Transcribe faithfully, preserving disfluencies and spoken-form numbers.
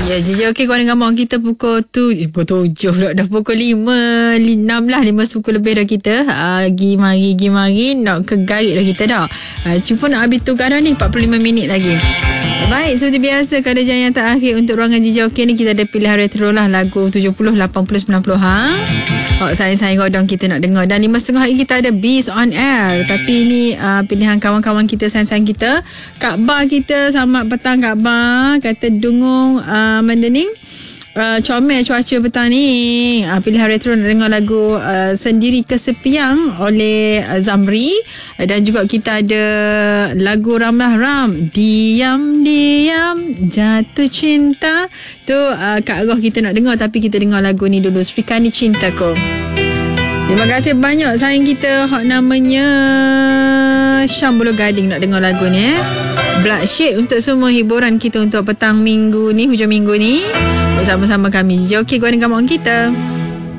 Ya, jadi okey kau dengan mak kita pukul tu pukul tujuh dah, dah pukul lima enam lah, lima sepuluh lebih dah kita uh, gi mari gi mari nak ke garit dah kita dah. Uh, cuba nak habis tugas dah ni, empat puluh lima minit lagi. Baik, seperti biasa kada jam yang terakhir untuk ruangan Jijau Okey ni kita ada pilihan retro lah, lagu tujuh puluh, lapan puluh, sembilan puluh ha. Oh, sayang-sayang godong kita nak dengar. Dan lima setengah hari kita ada Beast on Air. Tapi ini uh, pilihan kawan-kawan kita, sayang-sayang kita. Kak Ba kita, selamat petang Kak Ba. Kata Dungung uh, Mendening. Uh, comel cuaca petang ni. uh, Pilihan retro nak dengar lagu uh, Sendiri Kesepiang oleh uh, Zamri. uh, Dan juga kita ada lagu Ramlah Ram, Diam-diam Jatuh Cinta. Tu uh, Kak Roh kita nak dengar, tapi kita dengar lagu ni dulu, Srikandi Cintaku. Terima kasih banyak sayang kita, hak namanya Syam Bulu Gading, nak dengar lagu ni eh. Bloodshed untuk semua hiburan kita untuk petang minggu ni, hujung minggu ni, bersama-sama kami Jijau Okey, gua dengan mak kita.